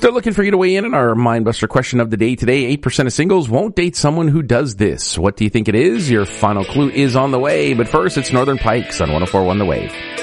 Still looking for you to weigh in on our Mindbuster question of the day today. 8% of singles won't date someone who does this. What do you think it is? Your final clue is on the way, but first it's Northern Pikes on 104.1 The Wave.